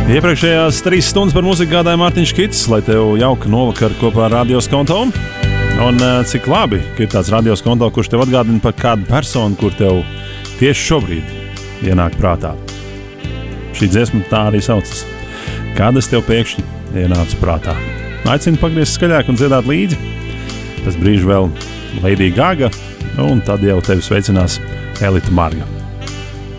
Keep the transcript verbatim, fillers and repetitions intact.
Iepriekšējās trīs stundas par mūziku gādāja Mārtiņš Kits, lai tev jauka novakar kopā ar Radio Skonto. Un cik labi, ka ir tāds Radio Skonto, kurš tev atgādina par kādu personu, kur tev tieši šobrīd ienāk prātā. Šī dziesma tā arī saucas. Kad es tev pēkšņi ienācu prātā. Aicinu pagriezt skaļāk un dziedāt līdzi. Pēc brīža vēl Lady Gaga, un tad jau tevi sveicinās Elita Marga.